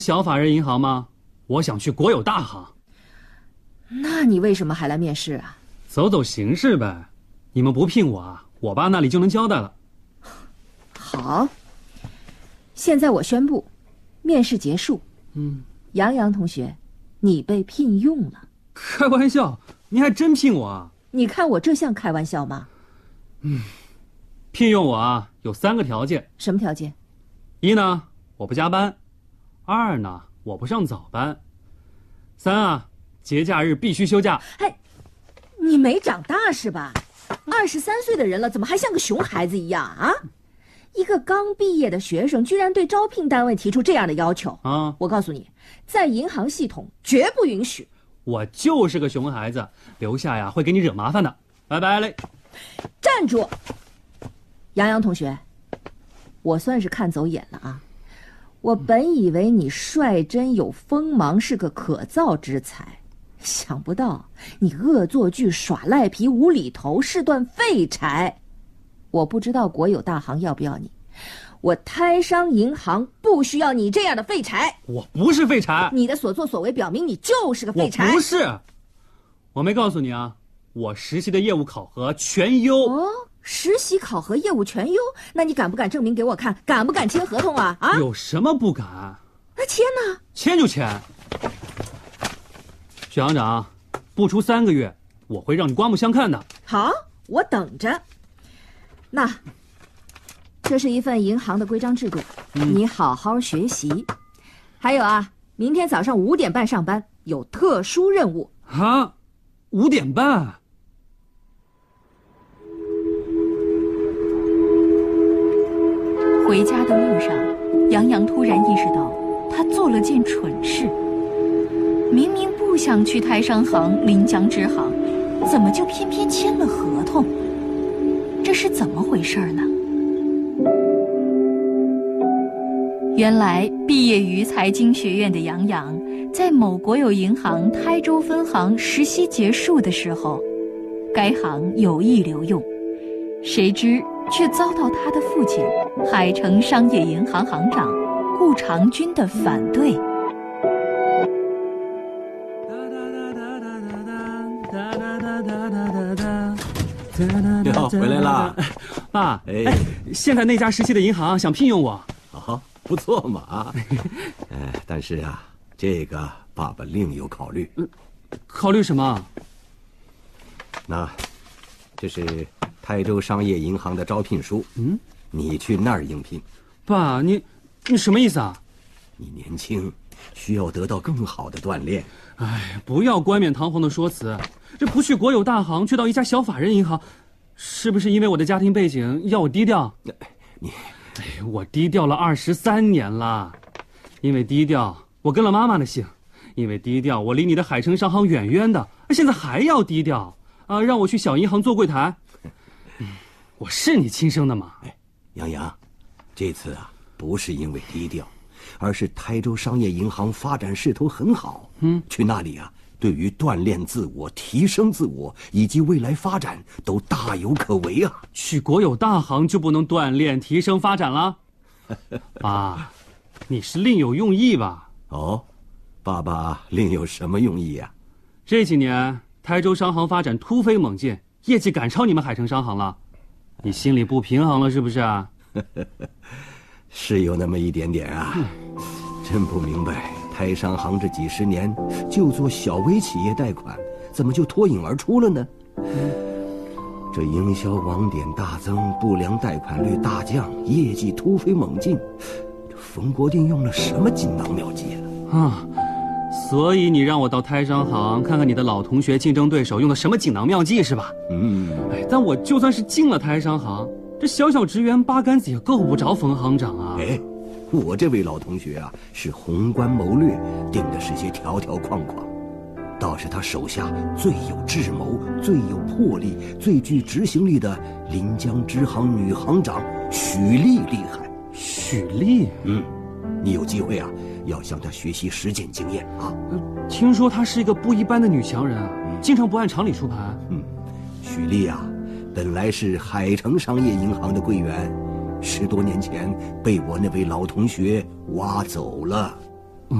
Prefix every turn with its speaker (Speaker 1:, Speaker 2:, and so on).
Speaker 1: 小法人银行吗？我想去国有大行。
Speaker 2: 那你为什么还来面试啊？
Speaker 1: 走走形势呗。你们不聘我啊，我爸那里就能交代了。
Speaker 2: 好，现在我宣布，面试结束。杨洋同学，你被聘用了。
Speaker 1: 开玩笑，你还真聘我啊？
Speaker 2: 你看我这像开玩笑吗？
Speaker 1: 聘用我啊，有3个条件。
Speaker 2: 什么条件
Speaker 1: 1呢，我不加班；2呢，我不上早班；3啊，节假日必须休假。
Speaker 2: 哎，你没长大是吧？23岁的人了，怎么还像个熊孩子一样啊？一个刚毕业的学生居然对招聘单位提出这样的要求
Speaker 1: 啊！
Speaker 2: 我告诉你，在银行系统绝不允许。
Speaker 1: 我就是个熊孩子，留下呀会给你惹麻烦的。拜拜嘞！
Speaker 2: 站住！杨洋同学，我算是看走眼了啊。我本以为你率真有锋芒，是个可造之才，想不到你恶作剧、耍赖皮、无厘头，是段废柴。我不知道国有大行要不要你，我台商银行不需要你这样的废柴。
Speaker 1: 我不是废柴，
Speaker 2: 你的所作所为表明你就是个废柴。
Speaker 1: 我不是，我没告诉你啊，我实习的业务考核全优。
Speaker 2: 哦，实习考核业务全优，那你敢不敢证明给我看？敢不敢签合同啊？啊？
Speaker 1: 有什么不敢？
Speaker 2: 那签呢？
Speaker 1: 签就签。许行长，不出3个月，我会让你刮目相看的。
Speaker 2: 好，我等着。那，这是一份银行的规章制度，你好好学习。还有啊，明天早上5点半上班，有特殊任务。
Speaker 1: 啊，5点半。
Speaker 3: 回家的路上，杨洋突然意识到，他做了件蠢事。明明不想去台商行临江支行，怎么就偏偏签了合同？这是怎么回事呢？原来毕业于财经学院的杨洋，在某国有银行台州分行实习结束的时候，该行有意留用，谁知却遭到他的父亲海城商业银行行长顾长军的反对。
Speaker 4: 哟，回来啦！
Speaker 1: 爸，现在那家实习的银行想聘用我。
Speaker 4: 好，不错嘛啊！但是啊，这个爸爸另有考虑。
Speaker 1: 考虑什么？
Speaker 4: 那，这是台州商业银行的招聘书。你去那儿应聘。
Speaker 1: 爸，你什么意思啊？
Speaker 4: 你年轻，需要得到更好的锻炼。
Speaker 1: 哎，不要冠冕堂皇的说辞。这不去国有大行，却到一家小法人银行，是不是因为我的家庭背景要我低调？我低调了23年了。因为低调，我跟了妈妈的姓；因为低调，我离你的海城商行远远的。现在还要低调啊？让我去小银行做柜台？我是你亲生的吗？
Speaker 4: 杨洋，这次啊，不是因为低调，而是台州商业银行发展势头很好。去那里啊，对于锻炼自我、提升自我以及未来发展都大有可为啊！
Speaker 1: 去国有大行就不能锻炼、提升、发展了？爸，你是另有用意吧？
Speaker 4: 哦，爸爸另有什么用意啊？
Speaker 1: 这几年台州商行发展突飞猛进，业绩赶超你们海城商行了，你心里不平衡了是不是啊？
Speaker 4: 是有那么一点点啊，真不明白。台商行这几十年就做小微企业贷款，怎么就脱颖而出了呢？这营销网点大增，不良贷款率大降，业绩突飞猛进，冯国定用了什么锦囊妙计啊？
Speaker 1: 所以你让我到台商行看看你的老同学、竞争对手用的什么锦囊妙计是吧？但我就算是进了台商行，这小小职员八竿子也够不着冯行长啊！
Speaker 4: 我这位老同学啊，是宏观谋略，定的是些条条框框，倒是他手下最有智谋、最有魄力、最具执行力的临江支行女行长许丽厉害。
Speaker 1: 许丽？
Speaker 4: 你有机会啊，要向她学习实践经验啊。
Speaker 1: 听说她是一个不一般的女强人啊，经常不按常理出牌。
Speaker 4: 许丽啊，本来是海城商业银行的柜员。10多年前被我那位老同学挖走了。